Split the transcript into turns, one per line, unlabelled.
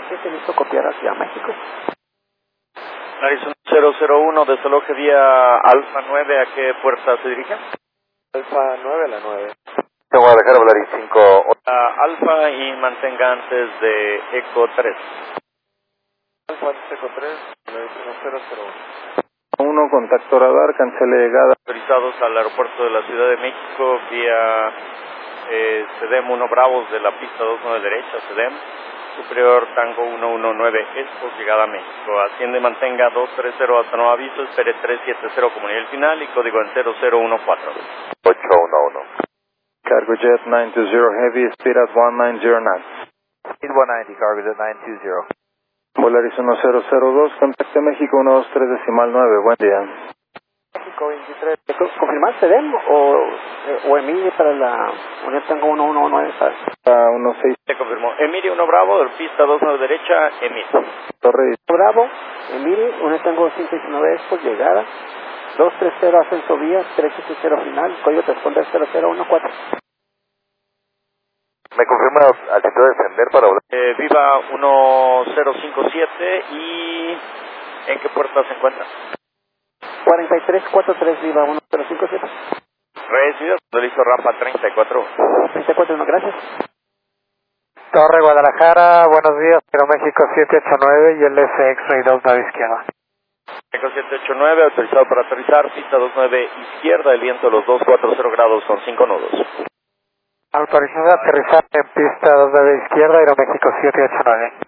7, listo copiar hacia México.
Arizona 001, desaloje vía Alfa 9, ¿a qué puerta se dirige?
Alfa 9 a la 9.
Guadalajara, Volaris 5.
Alfa y mantenga antes de Eco 3.
Alfa Eco 3, Volaris 001.
1, contacto radar, cancele llegada.
Autorizados al aeropuerto de la Ciudad de México vía CEDEM 1 Bravos de la pista 29 derecha, CEDEM. Superior Tango 119 Expo, llegada a México. Asciende, mantenga 230 hasta nuevo aviso, espere 370 como nivel final y código en 0014.
811.
Cargo Jet 920 Heavy, speed at 190 knots.
Speed 190, Cargo Jet 920.
Volaris 1002, contacte México 123.9, buen día.
México 23.
¿Confirmar CEDEM o Emilio para la Unión Tango 119?
A 16.
Se confirmó. Emilio 1 Bravo, de pista 29 derecha, Emilio.
Torre.
Bravo, Emilio, Unión Tango 119 Expo, llegada. 230 ascenso vía, 370 final, código transponder 0014.
¿Me confirma altitud de descender para volar?
Viva 1057 y ¿en qué puerta se encuentra?
4343 Viva 1057.
Recibido, listo, rampa 34.
34, gracias.
Torre Guadalajara, buenos días, Aeroméxico 789 y el X-Ray 2 nave izquierda.
Eco 789, autorizado para aterrizar, pista 29 izquierda, el viento a los 240 grados con 5 nudos.
Autorizado a aterrizar en pista 2 nave izquierda, Aeroméxico 789.